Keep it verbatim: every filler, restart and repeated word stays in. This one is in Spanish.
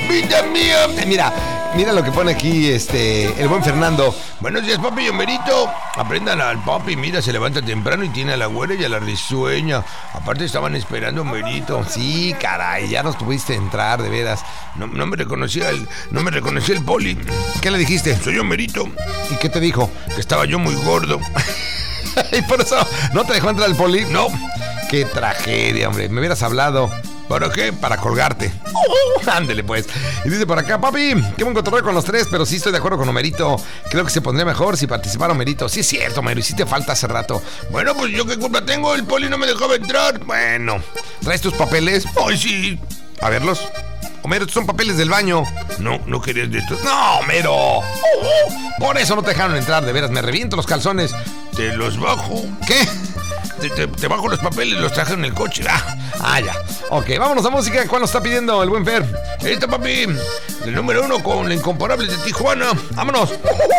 vida mía. Eh, mira, mira lo que pone aquí este el buen Fernando. Buenos días, papi y Homerito. Aprendan al papi, mira, se levanta temprano y tiene a la güera y a la risueña. Aparte estaban esperando a Homerito. Sí, caray, ya nos pudiste entrar, de veras. No, no me reconocía el, no me reconocía el poli. ¿Qué le dijiste? Soy Homerito. ¿Y qué te dijo? Que estaba yo muy gordo. Y por eso no te dejó entrar el poli. No. Qué tragedia, hombre. Me hubieras hablado. ¿Para qué? Para colgarte. Uh, ándele pues. Y dice por acá, papi, qué buen cotorreo con los tres, pero sí estoy de acuerdo con Homerito. Creo que se pondría mejor si participara Homerito. Sí es cierto, Homero, y sí te falta hace rato. Bueno, pues yo qué culpa tengo, el poli no me dejaba entrar. Bueno, ¿traes tus papeles? Ay, sí. A verlos. Homero, estos son papeles del baño. No, no querías de estos. No, Homero. Uh, por eso no te dejaron entrar, de veras, me reviento los calzones. Te los bajo. ¿Qué? Te, te, te bajo los papeles, los traje en el coche. Ah, ah, ya. Ok, vámonos a música. ¿Cuál nos está pidiendo el buen Fer? Esta, papi, el número uno con la Incomparable de Tijuana. Vámonos.